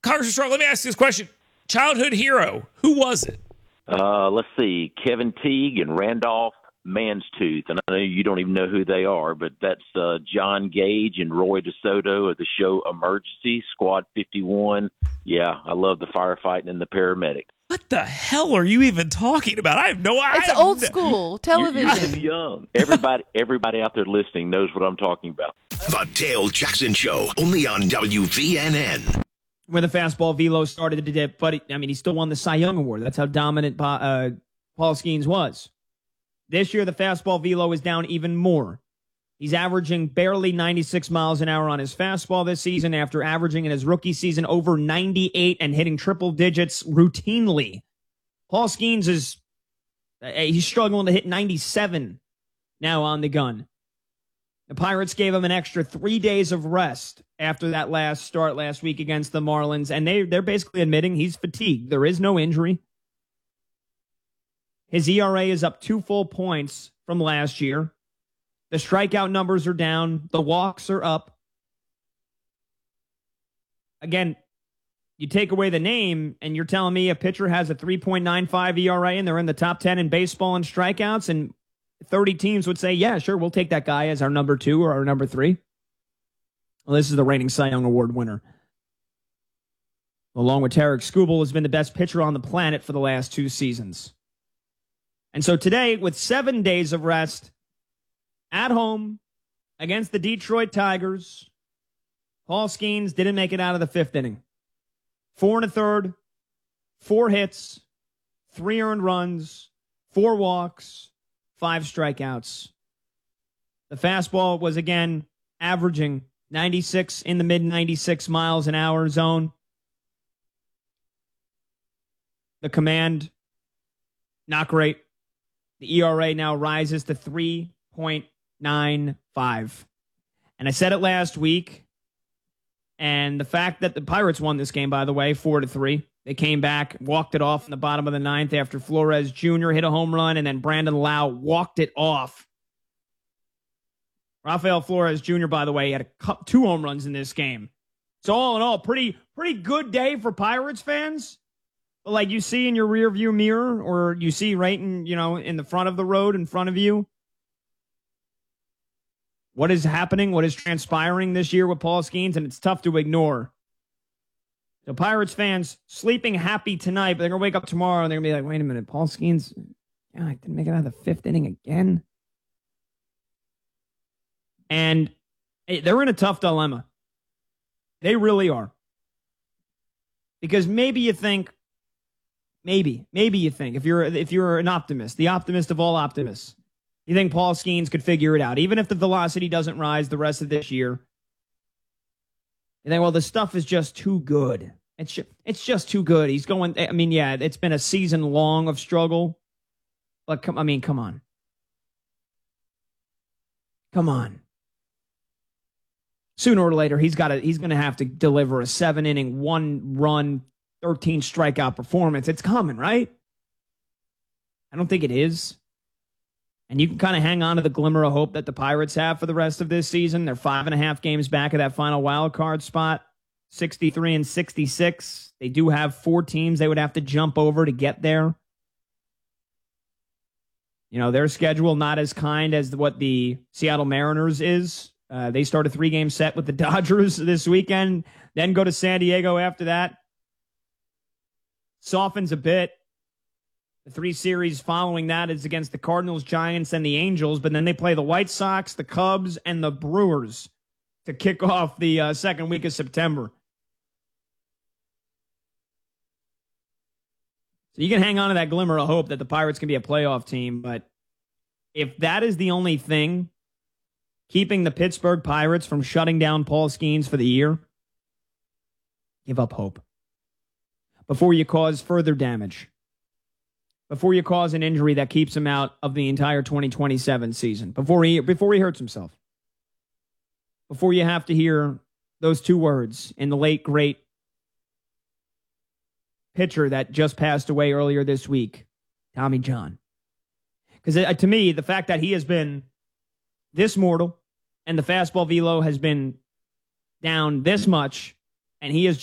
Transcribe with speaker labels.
Speaker 1: Congressman Strong, let me ask you this question. Childhood hero, who was it?
Speaker 2: Let's see, Kevin Teague and Randolph Manstooth. And I know you don't even know who they are, but that's John Gage and Roy DeSoto of the show Emergency, Squad 51. Yeah, I love the firefighting and the paramedic.
Speaker 1: What the hell are you even talking about? I have no idea.
Speaker 3: It's old school television.
Speaker 2: You're too young. Everybody out there listening knows what I'm talking about.
Speaker 4: The Dale Jackson Show, only on WVNN.
Speaker 5: When the fastball velo started to dip, but he still won the Cy Young Award. That's how dominant Paul Skeens was. This year, the fastball velo is down even more. He's averaging barely 96 miles an hour on his fastball this season after averaging in his rookie season over 98 and hitting triple digits routinely. Paul Skeens he's struggling to hit 97 now on the gun. The Pirates gave him an extra 3 days of rest after that last start last week against the Marlins, and they're basically admitting he's fatigued. There is no injury. His ERA is up 2 full points from last year. The strikeout numbers are down. The walks are up. Again, you take away the name, and you're telling me a pitcher has a 3.95 ERA, and they're in the top 10 in baseball in strikeouts, and 30 teams would say, yeah, sure, we'll take that guy as our number 2 or our number 3. Well, this is the reigning Cy Young Award winner. Along with Tarek Skubal, has been the best pitcher on the planet for the last 2 seasons. And so today, with 7 days of rest, at home against the Detroit Tigers, Paul Skeens didn't make it out of the 5th inning. 4 1/3, 4 hits, 3 earned runs, 4 walks, 5 strikeouts. The fastball was again averaging 96 in the mid 96 miles an hour zone. The command, not great. The ERA now rises to 3.95. And I said it last week. And the fact that the Pirates won this game, by the way, 4-3. They came back, walked it off in the bottom of the 9th after Flores Jr. hit a home run, and then Brandon Lau walked it off. Rafael Flores Jr., by the way, had 2 home runs in this game. So all in all, pretty good day for Pirates fans. But like you see in your rearview mirror, or you see right in the front of the road in front of you, what is happening, what is transpiring this year with Paul Skeens, and it's tough to ignore. So Pirates fans sleeping happy tonight, but they're going to wake up tomorrow and they're going to be like, wait a minute, Paul Skeens, I didn't make it out of the 5th inning again. And they're in a tough dilemma. They really are. Because maybe you think, if you're an optimist, the optimist of all optimists, you think Paul Skeens could figure it out, even if the velocity doesn't rise the rest of this year. You think, well, the stuff is just too good. It's just too good. He's going, it's been a season long of struggle. But come on. Come on. Sooner or later, he's going to have to deliver a 7-inning, 1-run, 13 strikeout performance. It's coming, right? I don't think it is. And you can kind of hang on to the glimmer of hope that the Pirates have for the rest of this season. They're 5.5 games back of that final wild card spot, 63 and 66. They do have 4 teams they would have to jump over to get there. Their schedule not as kind as what the Seattle Mariners is. They start a 3-game set with the Dodgers this weekend, then go to San Diego after that. Softens a bit. The 3 series following that is against the Cardinals, Giants, and the Angels, but then they play the White Sox, the Cubs, and the Brewers to kick off the second week of September. So you can hang on to that glimmer of hope that the Pirates can be a playoff team, but if that is the only thing keeping the Pittsburgh Pirates from shutting down Paul Skeens for the year, give up hope before you cause further damage. Before you cause an injury that keeps him out of the entire 2027 season, before he hurts himself, before you have to hear those 2 words in the late, great pitcher that just passed away earlier this week, Tommy John. Because to me, the fact that he has been this mortal and the fastball velo has been down this much, and he has